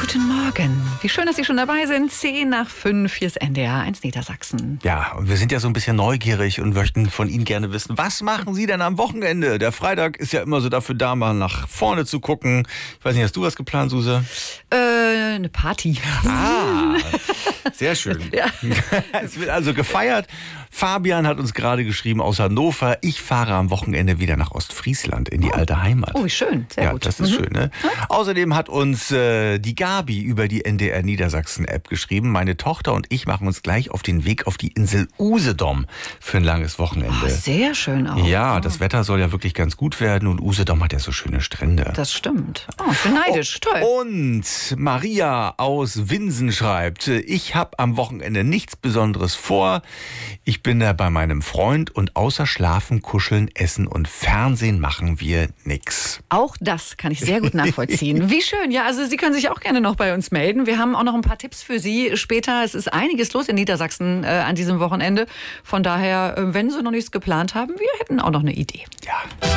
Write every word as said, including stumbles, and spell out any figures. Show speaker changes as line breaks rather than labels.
Guten Morgen. Wie schön, dass Sie schon dabei sind. Zehn nach fünf, hier ist N D R eins Niedersachsen.
Ja, und wir sind ja so ein bisschen neugierig und möchten von Ihnen gerne wissen, was machen Sie denn am Wochenende? Der Freitag ist ja immer so dafür da, mal nach vorne zu gucken. Ich weiß nicht, hast du was geplant, Suse?
Äh, eine Party.
Ah, sehr schön.
Ja.
Es wird also gefeiert. Fabian hat uns gerade geschrieben aus Hannover, ich fahre am Wochenende wieder nach Ostfriesland in die
Oh.
alte Heimat.
Oh, wie schön. Sehr
ja,
gut.
das ist
Mhm.
schön, ne? Außerdem hat uns äh, die Gabi über die N D R Niedersachsen-App geschrieben. Meine Tochter und ich machen uns gleich auf den Weg auf die Insel Usedom für ein langes Wochenende.
Oh, sehr schön auch.
Ja,
Oh.
das Wetter soll ja wirklich ganz gut werden und Usedom hat ja so schöne Strände.
Das stimmt. Oh, ich bin neidisch. Toll.
Und Maria aus Winsen schreibt, ich habe am Wochenende nichts Besonderes vor. Ich bin da bei meinem Freund und außer Schlafen, Kuscheln, Essen und Fernsehen machen wir nix.
Auch das kann ich sehr gut nachvollziehen. Wie schön. Ja, also Sie können sich auch gerne noch bei uns melden. Wir haben auch noch ein paar Tipps für Sie später. Es ist einiges los in Niedersachsen äh, an diesem Wochenende. Von daher, äh, wenn Sie noch nichts geplant haben, wir hätten auch noch eine Idee.
Ja.